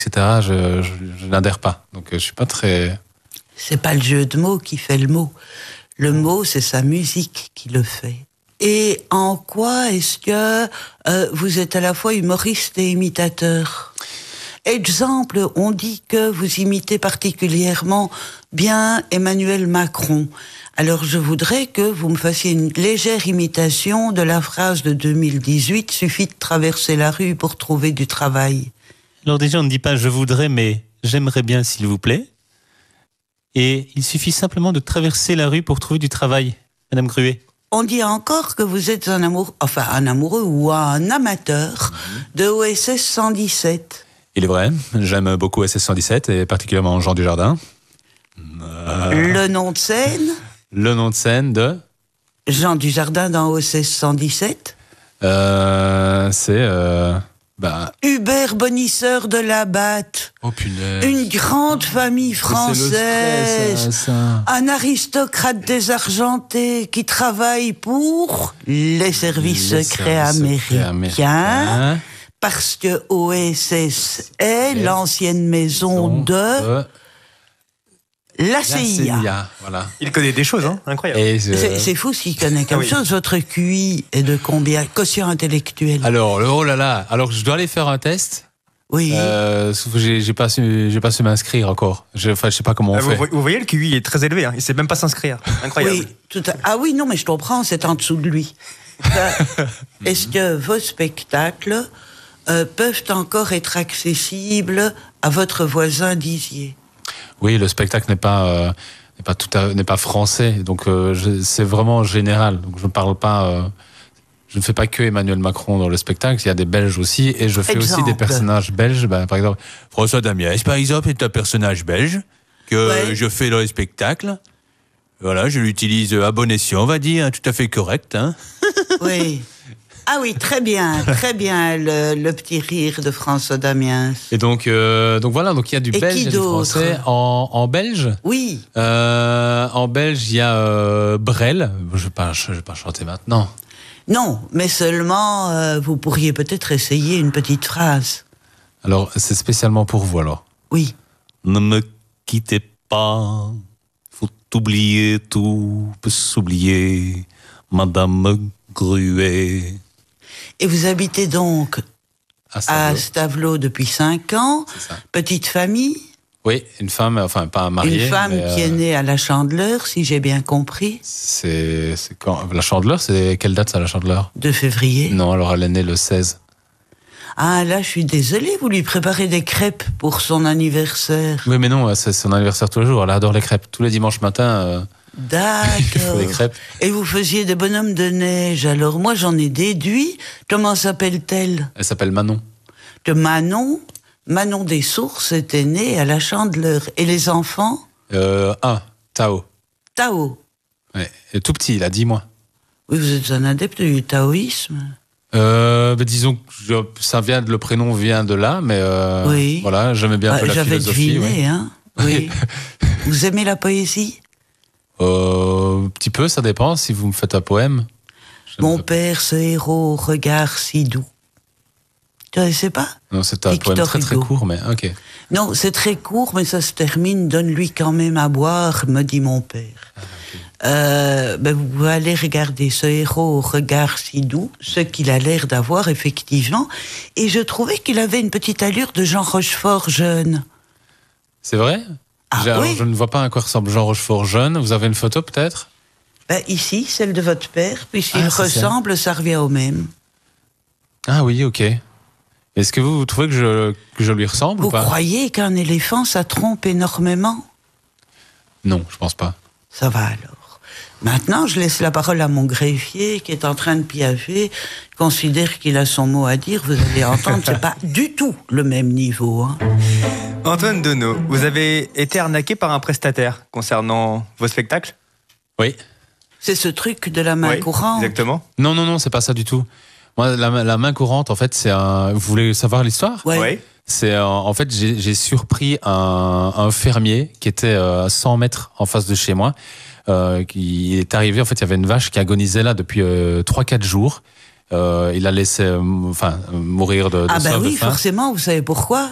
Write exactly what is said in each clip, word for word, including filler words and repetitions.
et cetera, je, je, je n'adhère pas. Donc, je suis pas très... C'est pas le jeu de mots qui fait le mot. Le mot, c'est sa musique qui le fait. Et en quoi est-ce que euh, vous êtes à la fois humoriste et imitateur ? Exemple, on dit que vous imitez particulièrement bien Emmanuel Macron. Alors je voudrais que vous me fassiez une légère imitation de la phrase de deux mille dix-huit, suffit de traverser la rue pour trouver du travail. Alors déjà, on ne dit pas « je voudrais », mais « j'aimerais bien, s'il vous plaît ». Et il suffit simplement de traverser la rue pour trouver du travail, Madame Gruet. On dit encore que vous êtes un amoureux, enfin un amoureux ou un amateur de O S S cent dix-sept. Il est vrai, j'aime beaucoup O S S cent dix-sept et particulièrement Jean Dujardin. Euh... Le nom de scène ? Le nom de scène de Jean Dujardin dans O S S cent dix-sept. Euh, c'est euh, bah... Hubert Bonisseur de la Batte. Oh punaise. Une grande famille française. C'est le stress, ça. Un aristocrate désargenté qui travaille pour les services les secrets américains. américains. Parce que O S S est et l'ancienne maison de... de... La C I A. La C I A, voilà. Il connaît des choses, hein, incroyable. Je... C'est, c'est fou s'il connaît quelque ah oui. chose. Votre Q I est de combien ? Quotient intellectuel. Alors, oh là là, alors je dois aller faire un test. Oui. Euh, j'ai, j'ai pas su, j'ai pas su m'inscrire encore. Je, enfin, je sais pas comment on ah, fait. Vous, vous voyez, le Q I est très élevé, hein. Il sait même pas s'inscrire. Incroyable. Oui, tout à... Ah oui, non, mais je comprends, c'est en dessous de lui. Est-ce que vos spectacles euh, peuvent encore être accessibles à votre voisin d'Isier ? Oui, le spectacle n'est pas euh, n'est pas tout à, n'est pas français, donc euh, je, c'est vraiment général. Donc je ne parle pas, euh, je ne fais pas que Emmanuel Macron dans le spectacle. Il y a des Belges aussi, et je fais exemple. aussi des personnages belges. Ben, par exemple, François Damiens, par exemple, est un personnage belge que ouais. je fais dans les spectacles. Voilà, je l'utilise à bon escient, on va dire, hein, tout à fait correct. Hein. Oui. Ah oui, très bien, très bien, le, le petit rire de François Damiens. Et donc, euh, donc voilà, donc il y a du et belge et du français. En, en belge, oui. Euh, en belge, il y a euh, Brel. Je ne vais pas, je vais pas chanter maintenant. Non, mais seulement, euh, vous pourriez peut-être essayer une petite phrase. Alors, c'est spécialement pour vous, alors. Oui. Ne me quittez pas, faut oublier, tout peut s'oublier, Madame Gruet. Et vous habitez donc à Stavelot, à Stavelot depuis cinq ans, petite famille ? Oui, une femme, enfin pas mariée. Une femme mais qui euh, est née à la Chandeleur, si j'ai bien compris. C'est, c'est quand la Chandeleur, c'est quelle date ça, la Chandeleur ? De février. Non, alors elle est née le seize. Ah là, je suis désolée, vous lui préparez des crêpes pour son anniversaire. Oui, mais non, c'est son anniversaire tous les jours, elle adore les crêpes. Tous les dimanches matins... Euh... D'accord. des crêpes. Et vous faisiez des bonhommes de neige. Alors moi, j'en ai déduit. Comment s'appelle-t-elle ? Elle s'appelle Manon. De Manon. Manon des Sources était née à la Chandeleur. Et les enfants ? euh, Un, Tao. Tao. Ouais. Et tout petit, il a dix mois. Oui, vous êtes un adepte du taoïsme ? Euh, bah, disons que je, ça vient, le prénom vient de là, mais euh, oui. Voilà, j'aimais bien un peu bah, la j'avais philosophie. J'avais deviné, ouais. hein. Oui. Vous aimez la poésie ? Euh, un petit peu, ça dépend. Si vous me faites un poème. Mon père, ce héros, regard si doux. Tu ne sais pas ? Non, c'est un Victor poème très très Hugo. court, mais ok. Non, c'est très court, mais ça se termine. Donne-lui quand même à boire, me dit mon père. Ah, okay. euh, ben vous pouvez aller regarder ce héros au regard si doux, ce qu'il a l'air d'avoir effectivement. Et je trouvais qu'il avait une petite allure de Jean Rochefort jeune. C'est vrai ? Ah, Alors, oui. je ne vois pas à quoi ressemble Jean Rochefort jeune. Vous avez une photo peut-être ? Ben, ici, celle de votre père, puisqu'il ah, ressemble, ça. ça revient au même. Ah oui, ok. Est-ce que vous, vous trouvez que je, que je lui ressemble vous ou pas ? Vous croyez qu'un éléphant, ça trompe énormément ? Non, je pense pas. Ça va alors. Maintenant, je laisse la parole à mon greffier qui est en train de piaffer, considère qu'il a son mot à dire. Vous allez entendre, c'est pas du tout le même niveau. Hein. Antoine Donneau, vous avez été arnaqué par un prestataire concernant vos spectacles ? Oui. C'est ce truc de la main oui, courante ? Exactement. Non, non, non, c'est pas ça du tout. Moi, la, la main courante, en fait, c'est un... Vous voulez savoir l'histoire ? Oui. Oui. C'est euh, en fait, j'ai, j'ai surpris un, un fermier qui était euh, à cent mètres en face de chez moi. Euh, qui est arrivé, en fait, il y avait une vache qui agonisait là depuis euh, trois quatre jours. Euh, il a laissé, euh, enfin, mourir de, de ah soif, ben oui, de faim. forcément, vous savez pourquoi ?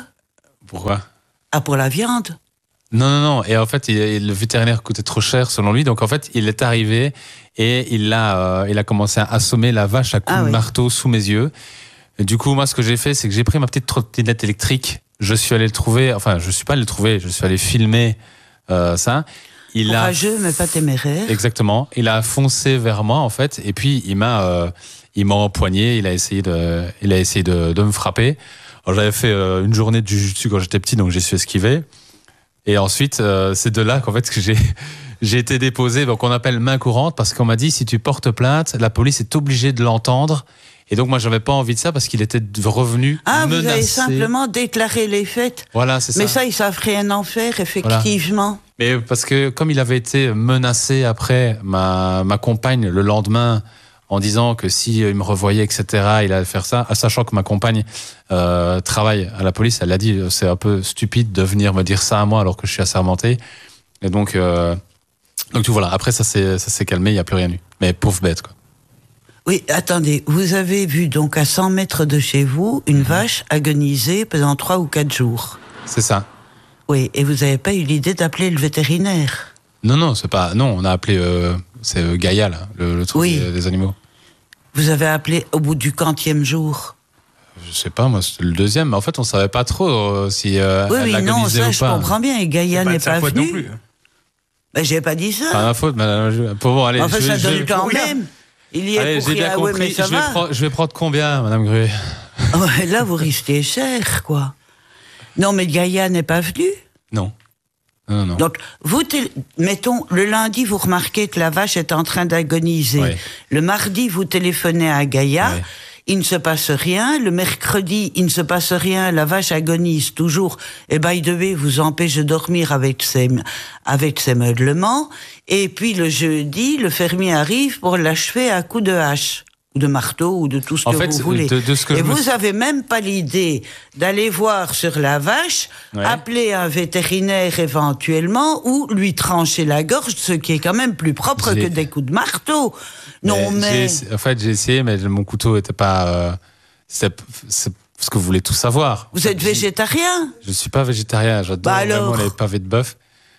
Pourquoi ? Ah, pour la viande ? Non, non, non. Et en fait, il, le vétérinaire coûtait trop cher selon lui. Donc en fait, il est arrivé et il a, euh, il a commencé à assommer la vache à coups Ah de oui. marteau sous mes yeux. Et du coup, moi, ce que j'ai fait, c'est que j'ai pris ma petite trottinette électrique. Je suis allé le trouver. Enfin, je suis pas allé le trouver. Je suis allé filmer euh, ça. Il Courageux, a mais pas téméraire. exactement. Il a foncé vers moi en fait. Et puis il m'a, euh, il m'a empoigné. Il a essayé de, il a essayé de, de me frapper. Alors, j'avais fait euh, une journée de jiu-jitsu quand j'étais petit, donc j'ai su esquiver. Et ensuite, euh, c'est de là qu'en fait que j'ai j'ai été déposé. Donc on appelle main courante parce qu'on m'a dit si tu portes plainte, la police est obligée de l'entendre. Et donc moi j'avais pas envie de ça parce qu'il était revenu Ah, menacer. vous avez simplement déclaré les faits. Voilà, c'est ça. Mais ça, ils savent rien en faire, effectivement. Mais parce que comme il avait été menacé après ma ma compagne le lendemain en disant que si il me revoyait, et cetera, il allait faire ça, sachant que ma compagne euh, travaille à la police, elle a dit c'est un peu stupide de venir me dire ça à moi alors que je suis assermenté. Et donc, euh, donc tout voilà. Après ça s'est ça s'est calmé, il y a plus rien eu. Mais pauvre bête quoi. Oui, attendez, vous avez vu donc à cent mètres de chez vous une vache agoniser pendant trois ou quatre jours. C'est ça. Oui, et vous n'avez pas eu l'idée d'appeler le vétérinaire? Non non c'est pas non on a appelé euh, c'est euh, Gaïa là le, le truc Oui. des, des animaux. Vous avez appelé au bout du quantième jour? Je sais pas, moi, c'était le deuxième. Mais en fait, on savait pas trop euh, si euh, Oui, elle oui, non, agonisait ça ou je pas. comprends bien, et Gaïa C'est pas n'est de sa pas faute non venue. plus. Ben, j'ai pas dit Pas ça. ma faute, madame. Je- Pour bon, allez, Enfin, je, ça je- donne je- quand pour rien. même. Il y est Allez, pour j'ai bien rien. Oui, compris. mais ça je, vais va. prendre, je vais prendre combien, madame Gruet? Ouais, là, vous risquez cher, quoi. Non, mais Gaïa n'est pas venue. Non. Non, non. Donc, vous, tél- mettons, le lundi, vous remarquez que la vache est en train d'agoniser. Ouais. Le mardi, vous téléphonez à Gaïa. Ouais. Il ne se passe rien. Le mercredi, il ne se passe rien. La vache agonise toujours. Et by the way, vous empêche de dormir avec ses, avec ses meuglements. Et puis le jeudi, le fermier arrive pour l'achever à coups de hache, ou de marteau, ou de tout ce En que fait, vous voulez. de- de ce que Et je me vous suis- avez même pas l'idée d'aller voir sur la vache, Ouais. appeler un vétérinaire éventuellement, ou lui trancher la gorge, ce qui est quand même plus propre J'ai- que des coups de marteau. Non, j'ai mais... essa- En fait, j'ai essayé, mais mon couteau était pas. Euh, c'est, c'est parce que vous voulez tout savoir. Vous êtes Je- végétarien? Je suis pas végétarien. J'adore Bah alors vraiment les pavés de bœuf.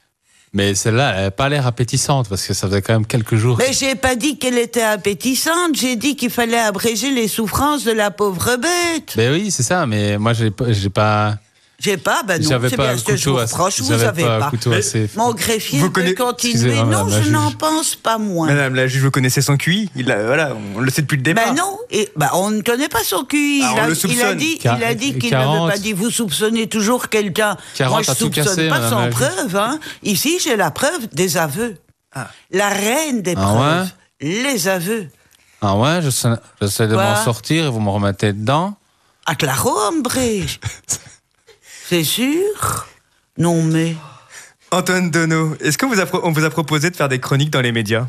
Mais celle-là, elle n'a pas l'air appétissante parce que ça faisait quand même quelques jours. Mais j'ai pas dit qu'elle était appétissante, j'ai dit qu'il fallait abréger les souffrances de la pauvre bête. Ben oui, c'est ça. Mais moi, j'ai pas. J'ai pas J'ai pas, ben non, J'avais c'est pas bien un ce que je vous couteau assez. reproche, vous j'avais avez pas. pas. un couteau assez. Mon greffier Vous peut connaissez- continuer. Excusez-moi, Non, madame la je juge. n'en pense pas moins. Madame la juge, vous connaissez son Q I? Il a- voilà, on le sait depuis le départ. Ben non, et, ben on ne connaît pas son Q I. Ah, on il, a, le il a soupçonne. dit, Quar- il a dit qu'il quarante. n'avait pas dit. Vous soupçonnez toujours quelqu'un. quarante Moi, je a tout soupçonne cassé, pas madame sans la juge. preuve. Hein. Ici, j'ai la preuve des aveux. Ah. La reine des Ah preuves. ouais Les aveux. Ah ouais, j'essaie, j'essaie de Quoi m'en sortir et vous me remettez dedans. À claro, hombre. C'est sûr? Non, mais... Antoine Donneau, est-ce que vous a, on vous a proposé de faire des chroniques dans les médias?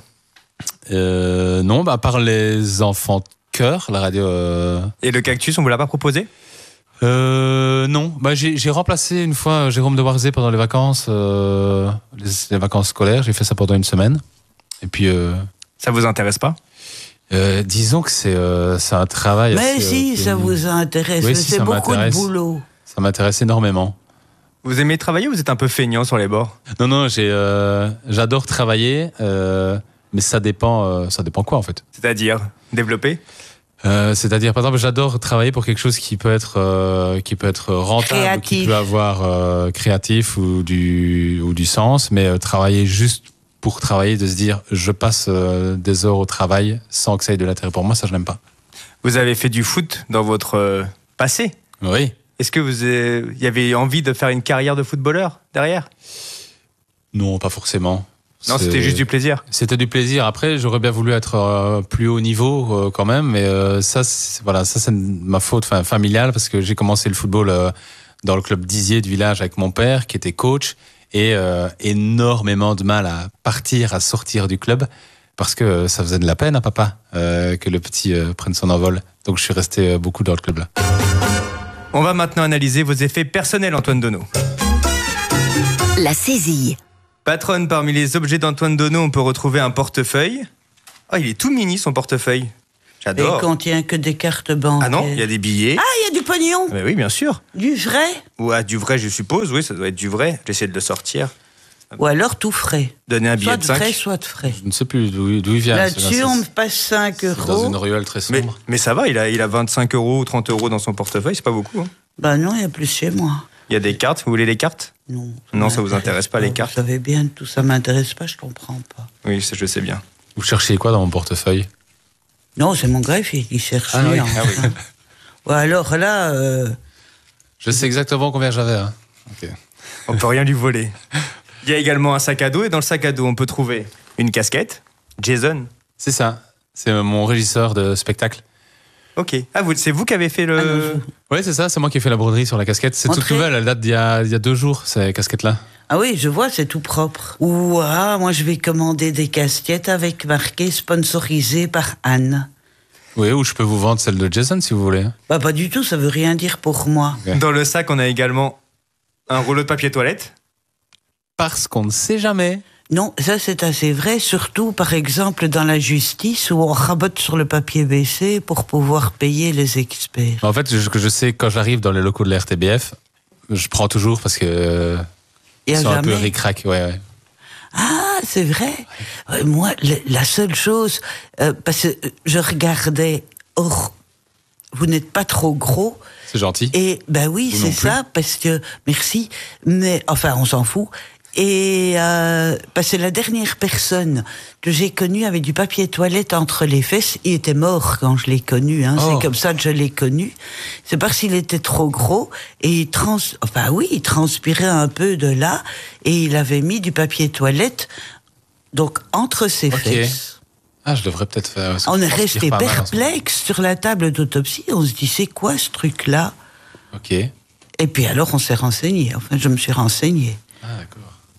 Euh, non, bah, à part les enfants de cœur, la radio. Euh, Et le cactus, on vous l'a pas proposé? euh, non, bah, j'ai, j'ai remplacé une fois Jérôme de Warzé pendant les vacances, euh, les, les vacances scolaires. J'ai fait ça pendant une semaine. Et puis, euh, Ça vous intéresse pas? euh, disons que c'est, euh, c'est un travail. Mais assez, si, euh, ça vous intéresse. Oui, mais si, c'est ça beaucoup de m'intéresse. boulot. Ça m'intéresse énormément. Vous aimez travailler ou vous êtes un peu feignant sur les bords? Non, non, j'ai, euh, j'adore travailler, euh, mais ça dépend, euh, ça dépend quoi en fait. C'est-à-dire développer? Euh, c'est-à-dire, par exemple, j'adore travailler pour quelque chose qui peut être, euh, qui peut être rentable, Créatif. qui peut avoir euh, créatif ou du, ou du sens, mais euh, travailler juste pour travailler, de se dire, je passe euh, des heures au travail sans que ça ait de l'intérêt pour moi, ça je n'aime pas. Vous avez fait du foot dans votre euh, passé. Oui. Est-ce que vous avez, y avait envie de faire une carrière de footballeur derrière? Non, pas forcément. Non, C'est- c'était juste du plaisir. C'était du plaisir. Après, j'aurais bien voulu être euh, plus haut niveau euh, quand même, mais euh, ça, c'est, voilà, ça c'est ma faute, enfin familiale, parce que j'ai commencé le football euh, dans le club d'Izier du village avec mon père, qui était coach, et euh, énormément de mal à partir, à sortir du club, parce que euh, ça faisait de la peine à papa euh, que le petit euh, prenne son envol. Donc je suis resté euh, beaucoup dans le club là. On va maintenant analyser vos effets personnels, Antoine Donneau. La saisie. Patronne, parmi les objets d'Antoine Donneau, on peut retrouver un portefeuille. Oh, il est tout mini son portefeuille. Et J'adore. il contient que des cartes bancaires. Ah non, il y a des billets. Ah, il y a du pognon. Mais oui, bien sûr. Du vrai. Ou ah, du vrai, je suppose. Oui, ça doit être du vrai. J'essaie de le sortir. Ou alors tout frais. Donner un billet Soit de de cinq. vrai, soit de frais. Je ne sais plus d'où d'où il vient. Là-dessus, celui-là, on c'est- me passe cinq c'est dans une euros. ruelle très Mais, sombre. mais ça va, il a, il a vingt-cinq euros ou trente euros dans son portefeuille, c'est pas beaucoup. Hein. Ben non, il y a plus chez moi. Il y a des cartes, vous voulez les cartes? Non. Non, ça vous intéresse pas, les Vous cartes? savez bien, tout ça m'intéresse pas, je comprends pas. Oui, ça, je sais bien. Vous cherchez quoi dans mon portefeuille? Non, c'est mon greffier qui cherche. Ah oui, hein. ah oui. Ou alors là, euh, Je sais exactement combien j'avais. Hein. Ok. On peut rien lui voler. Il y a également un sac à dos, et dans le sac à dos, on peut trouver une casquette. Jason. C'est ça. C'est mon régisseur de spectacle. Ok. Ah, vous, c'est vous qui avez fait le. Ah non, Oui, c'est ça. C'est moi qui ai fait la broderie sur la casquette. C'est toute Montrez. nouvelle. Elle date d'il y a, il y a deux jours, ces casquettes-là. ah oui, je vois, c'est tout propre. Ou ah, moi je vais commander des casquettes avec marqué sponsorisé par Anne. Oui, ou je peux vous vendre celle de Jason si vous voulez. Bah pas du tout, ça veut rien dire pour moi. Ok. Dans le sac, on a également un rouleau de papier toilette. Parce qu'on ne sait jamais. Non, ça c'est assez vrai, surtout par exemple dans la justice où on rabote sur le papier B C pour pouvoir payer les experts. En fait, je, je sais quand j'arrive dans les locaux de la R T B F, je prends toujours parce que euh, Et ils à sont un peu jamais. ric-rac. Ouais, ouais. Ah, c'est vrai. Ouais, moi, le- la seule chose, euh, parce que euh, je regardais, oh, vous n'êtes pas trop gros. C'est gentil. Et ben oui, Vous c'est non plus. ça, parce que merci, mais enfin, on s'en fout. Et euh, parce que la dernière personne que j'ai connue avait du papier toilette entre les fesses, il était mort quand je l'ai connu. Hein, Oh. C'est comme ça que je l'ai connu. C'est parce qu'il était trop gros et il trans, enfin oui, il transpirait un peu de là et il avait mis du papier toilette donc entre ses Ok. fesses. Ah, je devrais peut-être faire. On est transpire resté pas mal en ce moment. perplexe sur la table d'autopsie. On se dit c'est quoi ce truc-là? Ok. Et puis alors on s'est renseigné. Enfin, je me suis renseigné. Ah, d'accord.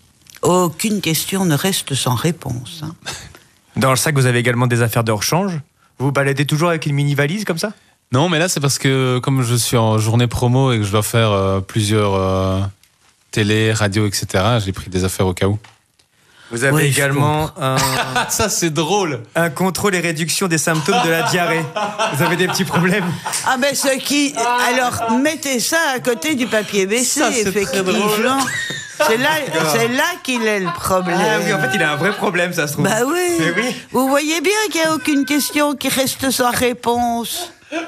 Aucune question ne reste sans réponse. hein. Dans le sac, vous avez également des affaires de rechange. Vous vous baladez toujours avec une mini-valise comme ça? Non, mais là, c'est parce que comme je suis en journée promo et que je dois faire euh, plusieurs euh, télé, radio, et cetera, j'ai pris des affaires au cas où. Vous avez Ouais, je également un, Ah, ça, c'est drôle. un contrôle et réduction des symptômes de la diarrhée. Vous avez des petits problèmes? Ah ben ce qui... Alors mettez ça à côté du papier B C, Ça, c'est très effectivement. C'est là, c'est là qu'il est le problème. Ah oui, en fait, il a un vrai problème, ça se trouve. Bah oui. Mais oui. Vous voyez bien qu'il n'y a aucune question qui reste sans réponse.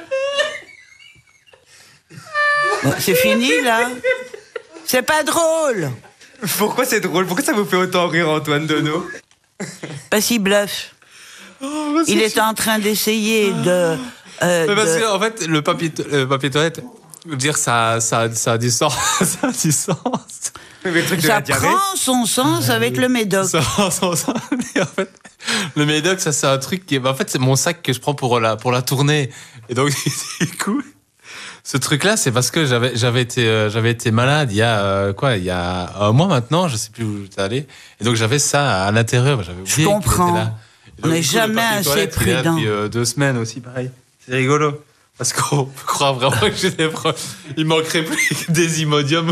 Bon, c'est fini là. C'est pas drôle. Pourquoi c'est drôle? Pourquoi ça vous fait autant rire, Antoine Deneau? Parce qu'il bluffe. Il est en train d'essayer de... euh, Mais parce de- que, en fait, le papier, to- le papier toilette, je veux dire, ça, ça, ça a du sens. Ça a du sens. Le truc de Ça la diarrhée. prend son sens avec le médoc. Ça a son sens. Et en fait, le médoc, ça, c'est un truc qui est. En fait, c'est mon sac que je prends pour la, pour la tournée. Et donc, du coup, ce truc-là, c'est parce que j'avais, j'avais été, euh, j'avais été malade il y a, euh, quoi, il y a un mois maintenant, je sais plus où j'étais allé. Et donc, j'avais ça à l'intérieur. J'avais oublié qu'il comprends. était là. Et donc, On n'est du coup, le jamais papier assez toilette, il est là prudent. depuis euh, deux semaines aussi, pareil. C'est rigolo. Parce qu'on croit vraiment que j'ai des problèmes. Il manquerait plus que des Imodium.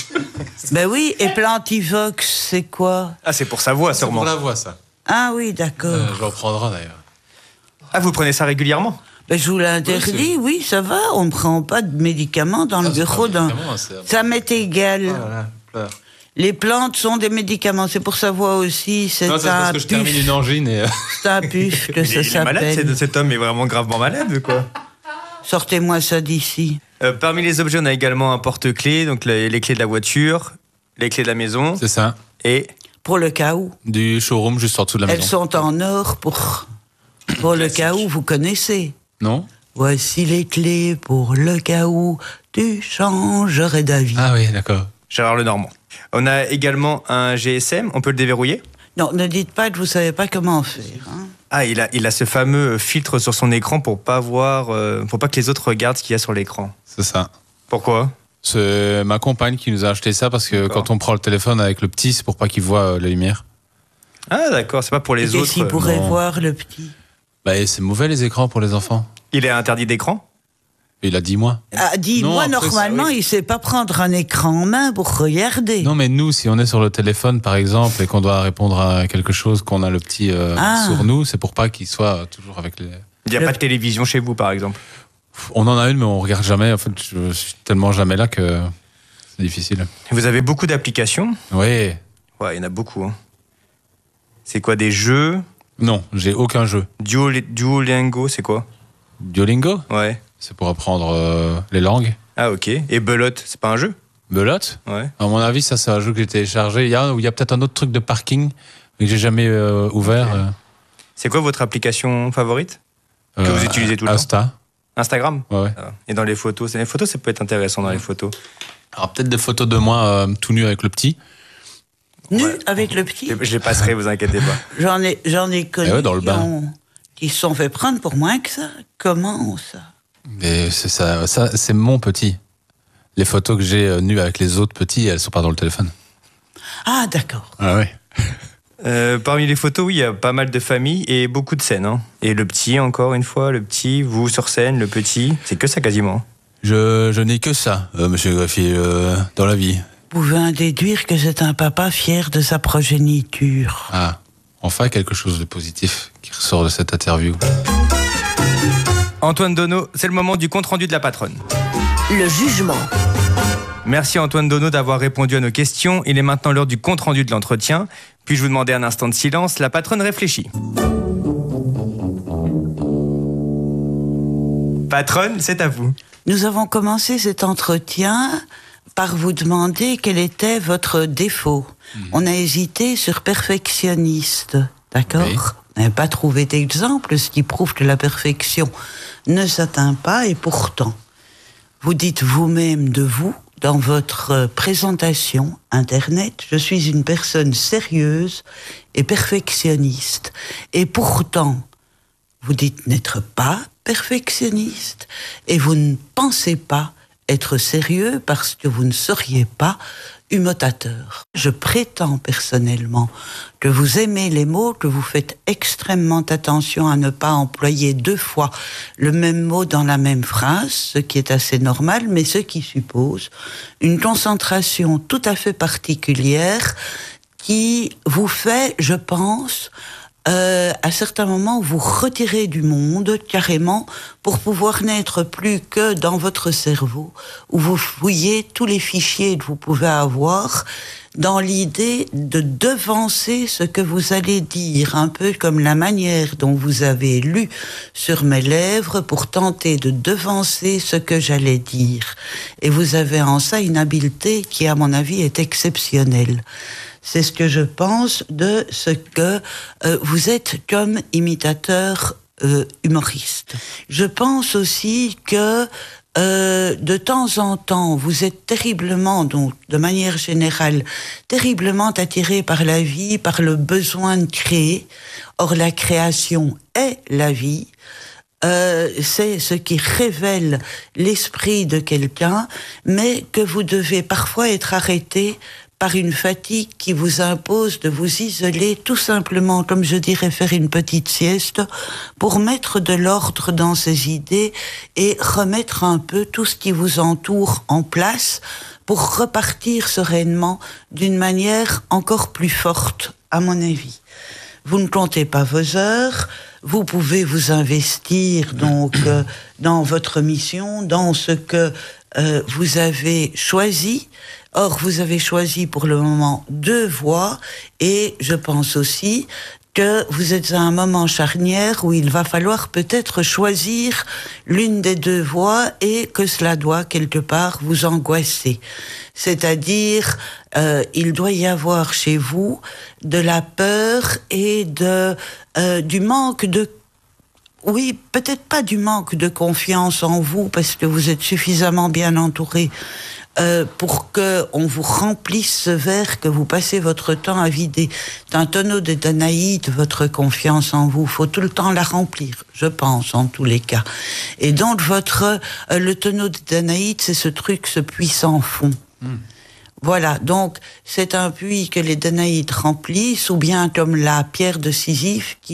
Ben oui, et Plantivox, c'est quoi? Ah, c'est pour sa voix, C'est sûrement. pour la voix, ça. Ah oui, d'accord. Euh, je reprendrai d'ailleurs. Ah, vous prenez ça régulièrement? Ben, je vous l'interdis, oui, ça va, on ne prend pas de médicaments dans le Ah, c'est bureau pas d'un... médicament, c'est- Ça m'est égal. Oh là là, pleure. Les plantes sont des médicaments, c'est pour sa voix aussi, c'est Non, c'est parce un que je termine puf, une angine et. euh, c'est un puf que Il ça est- il est malade, s'appelle. cet- cet homme est vraiment gravement malade, quoi. Sortez-moi ça d'ici. Euh, parmi les objets, on a également un porte-clés, donc les, les clés de la voiture, les clés de la maison, C'est ça. et Pour le cas où. Du showroom juste en dessous de la Elles maison. sont en or pour, pour le cas où, vous connaissez. Non? Voici les clés pour le cas où tu changerais d'avis. Ah oui, d'accord. Gérard Lenormand. On a également un G S M, on peut le déverrouiller? Non, ne dites pas que vous savez pas comment faire. hein. Ah, il a, il a ce fameux filtre sur son écran pour pas voir, euh, pour pas que les autres regardent ce qu'il y a sur l'écran. C'est ça. Pourquoi? C'est ma compagne qui nous a acheté ça parce que D'accord. quand on prend le téléphone avec le petit, c'est pour pas qu'il voit euh, la lumière. Ah, d'accord, c'est pas pour les Qu'est-ce autres. qu'il euh, pourrait non. voir, le petit? Bah, et c'est mauvais les écrans pour les enfants. Il est interdit d'écran? Il a dix mois. Ah, dis-moi, Non, après, normalement, ça, oui. il sait pas prendre un écran en main pour regarder. Non, mais nous, si on est sur le téléphone, par exemple, et qu'on doit répondre à quelque chose, qu'on a le petit euh, Ah. sur nous, c'est pour pas qu'il soit toujours avec les. Il n'y a Le- pas de télévision chez vous, par exemple? On en a une, mais on regarde jamais. En fait, je suis tellement jamais là que c'est difficile. Vous avez beaucoup d'applications? Oui. Ouais, il y en a beaucoup. Hein. C'est quoi, des jeux? Non, j'ai aucun jeu. Duol- Duolingo, c'est quoi? Duolingo, Ouais. c'est pour apprendre euh, les langues. Ah, ok. Et Belote, c'est pas un jeu? Belote, Ouais. à mon avis, ça c'est un jeu que j'ai téléchargé. Il y a, il y a peut-être un autre truc de parking mais que j'ai jamais euh, ouvert. Ok. euh, C'est quoi votre application favorite? Que vous utilisez tout le temps? Insta. Instagram? Ouais, ouais. Ah. Et dans les photos? Les photos, ça peut être intéressant dans les photos. Alors peut-être des photos de moi euh, tout nu avec le petit. Nu Ouais. avec le petit. Je les passerai, vous inquiétez pas. J'en ai, j'en ai connu Eh ouais, dans le qui, bain. ont- qui se sont fait prendre pour moins que ça. Comment ça? Mais c'est ça, ça c'est mon petit. Les photos que j'ai euh, nues avec les autres petits, elles sont pas dans le téléphone. Ah, d'accord. Ah ouais. Euh, parmi les photos, oui, il y a pas mal de familles et beaucoup de scènes. Hein. Et le petit, encore une fois, le petit, vous sur scène, le petit, c'est que ça quasiment. Je, je n'ai que ça, euh, monsieur Greffier, euh, dans la vie. Vous pouvez en déduire que c'est un papa fier de sa progéniture. Ah, enfin quelque chose de positif qui ressort de cette interview. Antoine Donneau, c'est le moment du compte-rendu de la patronne. Le jugement. Merci Antoine Donneau d'avoir répondu à nos questions. Il est maintenant l'heure du compte-rendu de l'entretien. Puis-je vous demander un instant de silence? La patronne réfléchit. Patronne, c'est à vous. Nous avons commencé cet entretien par vous demander quel était votre défaut. Mmh. On a hésité sur perfectionniste, d'accord? Oui. On n'a pas trouvé d'exemple, ce qui prouve que la perfection ne s'atteint pas, et pourtant, vous dites vous-même de vous, dans votre présentation Internet, je suis une personne sérieuse et perfectionniste. Et pourtant, vous dites n'être pas perfectionniste et vous ne pensez pas être sérieux parce que vous ne seriez pas imitateur. Je prétends personnellement que vous aimez les mots, que vous faites extrêmement attention à ne pas employer deux fois le même mot dans la même phrase, ce qui est assez normal, mais ce qui suppose une concentration tout à fait particulière qui vous fait, je pense, Euh, à certains moments, vous retirez du monde carrément pour pouvoir n'être plus que dans votre cerveau, où vous fouillez tous les fichiers que vous pouvez avoir dans l'idée de devancer ce que vous allez dire, un peu comme la manière dont vous avez lu sur mes lèvres pour tenter de devancer ce que j'allais dire. Et vous avez en ça une habileté qui, à mon avis, est exceptionnelle. C'est ce que je pense de ce que euh, vous êtes comme imitateur euh, humoriste. Je pense aussi que euh, de temps en temps, vous êtes terriblement, donc de manière générale, terriblement attiré par la vie, par le besoin de créer. Or, la création est la vie. Euh, c'est ce qui révèle l'esprit de quelqu'un, mais que vous devez parfois être arrêté par une fatigue qui vous impose de vous isoler, tout simplement, comme je dirais, faire une petite sieste, pour mettre de l'ordre dans ces idées et remettre un peu tout ce qui vous entoure en place pour repartir sereinement d'une manière encore plus forte, à mon avis. Vous ne comptez pas vos heures, vous pouvez vous investir donc euh, dans votre mission, dans ce que euh, vous avez choisi. Or, vous avez choisi pour le moment deux voies et je pense aussi que vous êtes à un moment charnière où il va falloir peut-être choisir l'une des deux voies et que cela doit quelque part vous angoisser. C'est-à-dire, euh, il doit y avoir chez vous de la peur et de euh, du manque de Oui, peut-être pas du manque de confiance en vous, parce que vous êtes suffisamment bien entouré euh, pour que on vous remplisse ce verre que vous passez votre temps à vider. D'un tonneau de Danaïde, votre confiance en vous, faut tout le temps la remplir, je pense, en tous les cas. Et donc, votre euh, le tonneau de Danaïde, c'est ce truc, ce puissant fond. Mmh. Voilà, donc c'est un puits que les Danaïdes remplissent, ou bien comme la pierre de Sisyphe qui...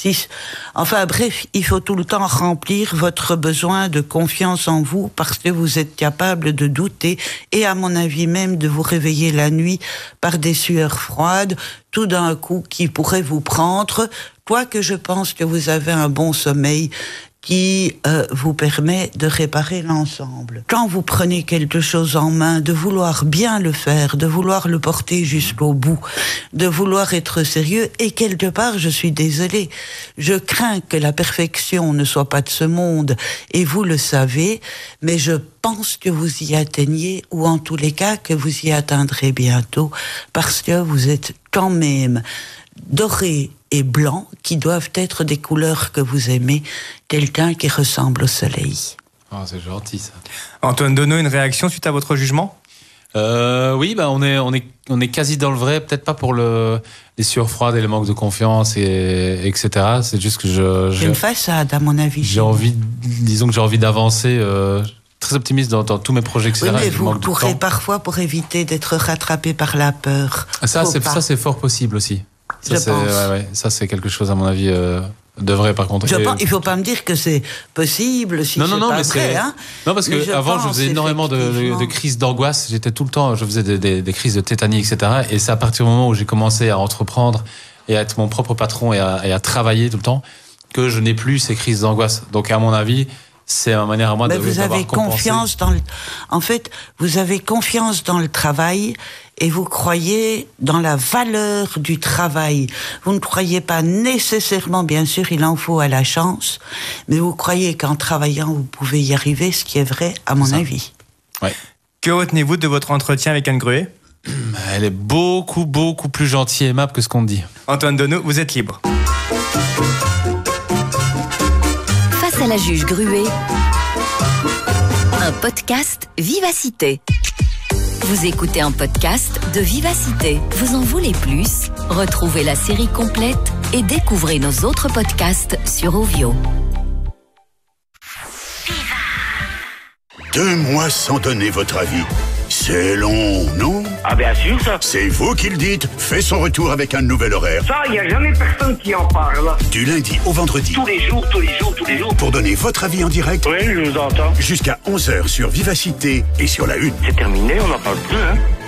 Enfin bref, il faut tout le temps remplir votre besoin de confiance en vous parce que vous êtes capable de douter et à mon avis même de vous réveiller la nuit par des sueurs froides, tout d'un coup qui pourraient vous prendre, quoique je pense que vous avez un bon sommeil qui euh, vous permet de réparer l'ensemble. Quand vous prenez quelque chose en main, de vouloir bien le faire, de vouloir le porter jusqu'au bout, de vouloir être sérieux, et quelque part, je suis désolée, je crains que la perfection ne soit pas de ce monde, et vous le savez, mais je pense que vous y atteignez, ou en tous les cas que vous y atteindrez bientôt, parce que vous êtes quand même doré et blanc, qui doivent être des couleurs que vous aimez, quelqu'un qui ressemble au soleil. Oh, c'est gentil ça. Antoine Donneau, une réaction suite à votre jugement ? euh, Oui, bah on est on est on est quasi dans le vrai. Peut-être pas pour le les sueurs froides et le manque de confiance et etc. C'est juste que je C'est j'ai, une façade à mon avis. j'ai envie, disons que j'ai envie d'avancer. Euh, très optimiste dans, dans tous mes projets, et cetera. Oui, mais je vous manque de pourrez temps. parfois, pour éviter d'être rattrapé par la peur. Ça Faut c'est pas. ça c'est fort possible aussi. Ça, Je c'est, pense. ouais, ouais, ça c'est quelque chose à mon avis euh, de vrai par contre. Je Et- pense, il ne faut pas me dire que c'est possible si non, c'est non, non, pas mais vrai. c'est... Hein. Non, parce Mais que je avant, je pense, faisais énormément de, de, effectivement. de crises d'angoisse. J'étais tout le temps, je faisais des, des, des crises de tétanie, et cetera. Et c'est à partir du moment où j'ai commencé à entreprendre et à être mon propre patron et à, et à travailler tout le temps que je n'ai plus ces crises d'angoisse. Donc, à mon avis, c'est ma manière à moi Mais de vous d'avoir avez compensé. confiance dans le... En fait, vous avez confiance dans le travail et vous croyez dans la valeur du travail. Vous ne croyez pas nécessairement, bien sûr, il en faut à la chance, mais vous croyez qu'en travaillant, vous pouvez y arriver, ce qui est vrai, à mon ça. avis. Ouais. Que retenez-vous de votre entretien avec Anne Gruet ? Elle est beaucoup, beaucoup plus gentille et aimable que ce qu'on dit. Antoine Donneau, vous êtes libre. Face à la juge Gruet, un podcast Vivacité. Vous écoutez un podcast de Vivacité. Vous en voulez plus ? Retrouvez la série complète et découvrez nos autres podcasts sur Ovio. Deux mois sans donner votre avis. C'est long, non? Ah bien sûr ça. C'est vous qui le dites. Fait son retour avec un nouvel horaire. Ça, il n'y a jamais personne qui en parle. Du lundi au vendredi. Tous les jours, tous les jours, tous les jours. Pour donner votre avis en direct. Oui, je vous entends. Jusqu'à onze heures sur Vivacité et sur la Une. C'est terminé, on n'en parle plus, hein.